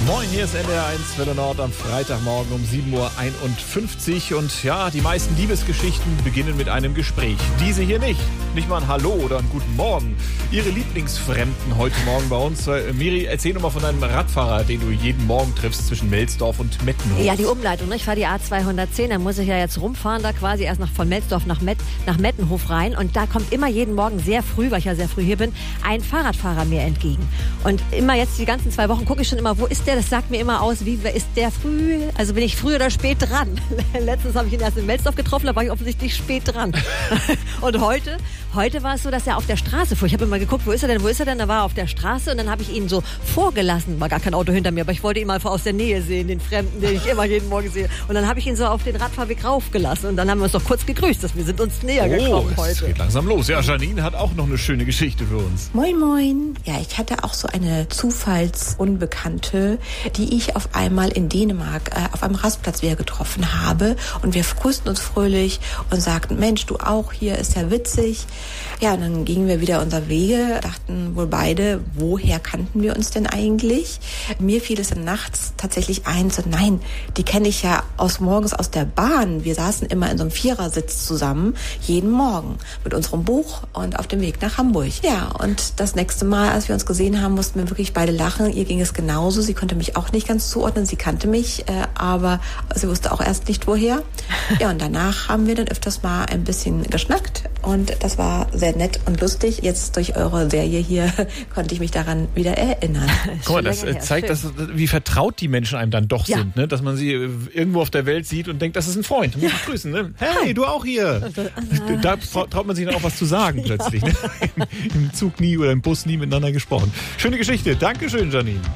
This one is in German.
Moin, hier ist NDR1 Welle Nord am Freitagmorgen um 7.51 Uhr. Und ja, die meisten Liebesgeschichten beginnen mit einem Gespräch. Diese hier nicht. Nicht mal ein Hallo oder einen guten Morgen. Ihre Lieblingsfremden heute Morgen bei uns. Miri, erzähl doch mal von deinem Radfahrer, den du jeden Morgen triffst zwischen Melsdorf und Mettenhof. Ja, die Umleitung. Ich fahre die A210, da muss ich ja jetzt rumfahren, da quasi erst von Melsdorf nach Mettenhof rein. Und da kommt immer jeden Morgen sehr früh, weil ich ja sehr früh hier bin, ein Fahrradfahrer mir entgegen. Und immer jetzt die ganzen 2 Wochen gucke ich schon immer, wo ist der? Das sagt mir immer aus, wie ist der früh? Also bin ich früh oder spät dran? Letztens habe ich ihn erst in Melsdorf getroffen, da war ich offensichtlich spät dran. Und heute war es so, dass er auf der Straße fuhr. Ich habe immer geguckt, wo ist er denn? Da war er auf der Straße und dann habe ich ihn so vorgelassen. War gar kein Auto hinter mir, aber ich wollte ihn mal aus der Nähe sehen, den Fremden, den ich immer jeden Morgen sehe. Und dann habe ich ihn so auf den Radfahrweg raufgelassen und dann haben wir uns doch kurz gegrüßt. Wir sind uns näher gekommen heute. Es geht langsam los. Ja, Janine hat auch noch eine schöne Geschichte für uns. Moin, moin. Ja, ich hatte auch so eine Zufallsunbekannte, die ich auf einmal in Dänemark auf einem Rastplatz wieder getroffen habe. Und wir grüßten uns fröhlich und sagten, Mensch, du auch, hier ist ja witzig. Ja, und dann gingen wir wieder unser Wege, dachten wohl beide, woher kannten wir uns denn eigentlich? Mir fiel es dann nachts tatsächlich ein, so nein, die kenne ich ja morgens aus der Bahn. Wir saßen immer in so einem Vierersitz zusammen, jeden Morgen mit unserem Buch und auf dem Weg nach Hamburg. Ja, und das nächste Mal, als wir uns gesehen haben, mussten wir wirklich beide lachen. Ihr ging es genauso. Sie konnte mich auch nicht ganz zuordnen. Sie kannte mich, aber sie wusste auch erst nicht, woher. Ja, und danach haben wir dann öfters mal ein bisschen geschnackt und das war sehr nett und lustig. Jetzt durch eure Serie hier konnte ich mich daran wieder erinnern. Guck mal, das zeigt, wie vertraut die Menschen einem dann doch sind, ne? Dass man sie irgendwo auf der Welt sieht und denkt, das ist ein Freund. Muss ich grüßen, ne? Hey, du auch hier. Da traut man sich dann auch was zu sagen plötzlich. Ne? Im Zug nie oder im Bus nie miteinander gesprochen. Schöne Geschichte. Dankeschön, Janine.